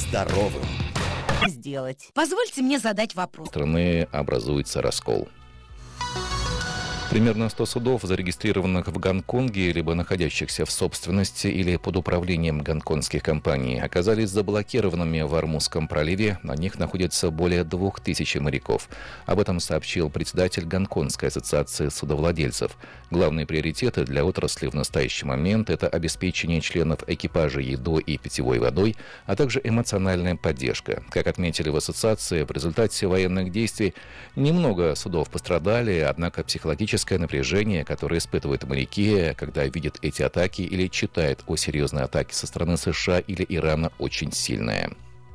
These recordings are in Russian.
здоровым. Сделать. Позвольте мне задать вопрос. В страны образуется раскол. Примерно 100 судов, зарегистрированных в Гонконге, либо находящихся в собственности или под управлением гонконгских компаний, оказались заблокированными в Ормузском проливе. На них находится более 2000 моряков. Об этом сообщил председатель Гонконгской ассоциации судовладельцев. Главные приоритеты для отрасли в настоящий момент – это обеспечение членов экипажа едой и питьевой водой, а также эмоциональная поддержка. Как отметили в ассоциации, в результате военных действий немного судов пострадали, однако психологически напряжение, которое испытывают моряки, когда видят эти атаки или читают о серьезной атаке со стороны США или Ирана, очень сильное.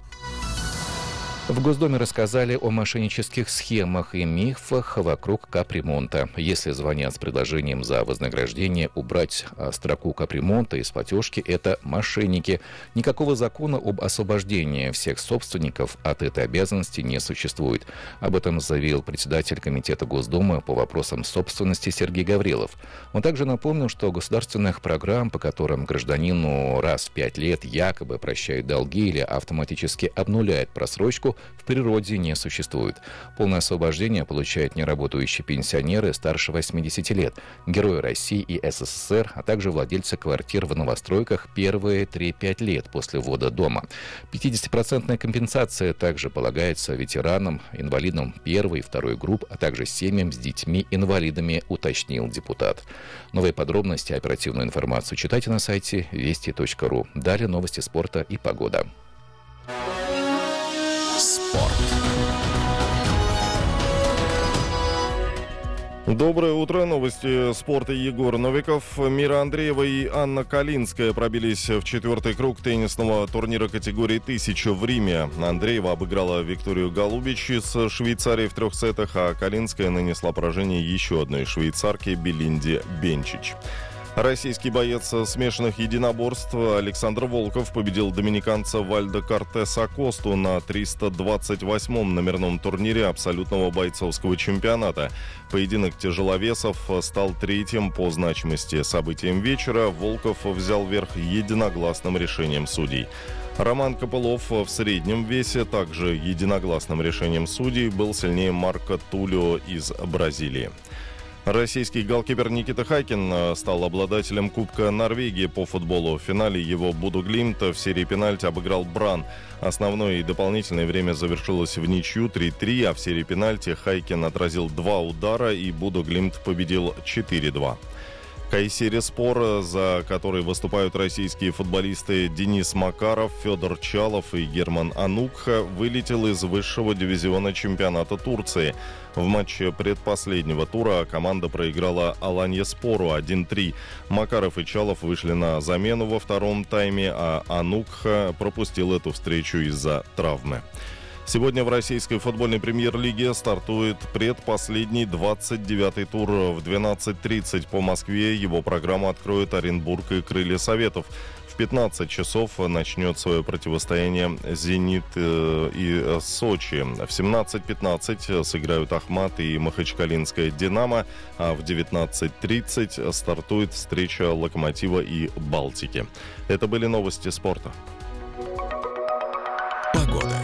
В Госдуме рассказали о мошеннических схемах и мифах вокруг капремонта. Если звонят с предложением за вознаграждение убрать строку капремонта из платежки, это мошенники. Никакого закона об освобождении всех собственников от этой обязанности не существует. Об этом заявил председатель Комитета Госдумы по вопросам собственности Сергей Гаврилов. Он также напомнил, что государственных программ, по которым гражданину раз в 5 лет якобы прощают долги или автоматически обнуляют просрочку, в природе не существует. Полное освобождение получают неработающие пенсионеры старше 80 лет, герои России и СССР, а также владельцы квартир в новостройках первые 3-5 лет после ввода дома. 50% компенсация также полагается ветеранам, инвалидам первой и второй групп, а также семьям с детьми-инвалидами, уточнил депутат. Новые подробности и оперативную информацию читайте на сайте вести.ру. Далее новости спорта и погода. Спорт. Доброе утро. Новости спорта. Егор Новиков. Мира Андреева и Анна Калинская пробились в 4-й круг теннисного турнира категории 1000 в Риме. Андреева обыграла Викторию Голубич из Швейцарии в 3 сетах, а Калинская нанесла поражение еще одной швейцарке Белинде Бенчич. Российский боец смешанных единоборств Александр Волков победил доминиканца Вальдо Кортеса Косту на 328-м номерном турнире абсолютного бойцовского чемпионата. Поединок тяжеловесов стал 3-м по значимости событием вечера. Волков взял верх единогласным решением судей. Роман Копылов в среднем весе, также единогласным решением судей, был сильнее Марко Тулио из Бразилии. Российский голкипер Никита Хайкин стал обладателем Кубка Норвегии по футболу. В финале его Бодø Glimt в серии пенальти обыграл Бран. Основное и дополнительное время завершилось в ничью 3-3, а в серии пенальти Хайкин отразил 2 удара и Бодø Glimt победил 4-2. Кайсериспор, за который выступают российские футболисты Денис Макаров, Федор Чалов и Герман Анукха, вылетел из высшего дивизиона чемпионата Турции. В матче предпоследнего тура команда проиграла Аланьяспору 1-3. Макаров и Чалов вышли на замену во втором тайме, а Анукха пропустил эту встречу из-за травмы. Сегодня в российской футбольной премьер-лиге стартует предпоследний 29-й тур. В 12:30 по Москве его программу откроют Оренбург и Крылья Советов. В 15 часов начнет свое противостояние «Зенит» и «Сочи». В 17:15 сыграют «Ахмат» и «Махачкалинская Динамо», а в 19:30 стартует встреча «Локомотива» и «Балтики». Это были новости спорта. Погода.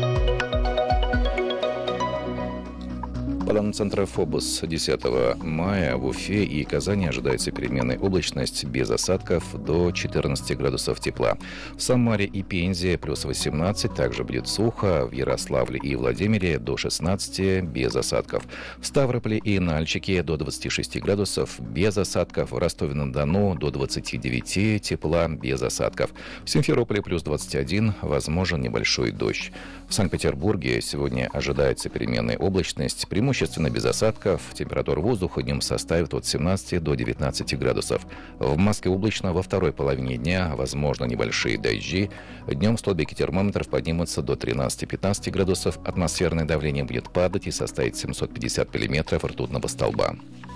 По данным Центра Фобус, 10 мая в Уфе и Казани ожидается переменная облачность без осадков до 14 градусов тепла. В Самаре и Пензе плюс 18, также будет сухо. В Ярославле и Владимире до 16 без осадков. В Ставрополе и Нальчике до 26 градусов без осадков. В Ростове-на-Дону до 29 тепла без осадков. В Симферополе плюс 21, возможен небольшой дождь. В Санкт-Петербурге сегодня ожидается переменная облачность, преимущественно без осадков. Температура воздуха днем составит от 17 до 19 градусов. В Москве облачно, во второй половине дня возможно небольшие дожди. Днем столбики термометров поднимутся до 13-15 градусов. Атмосферное давление будет падать и составить 750 миллиметров ртутного столба.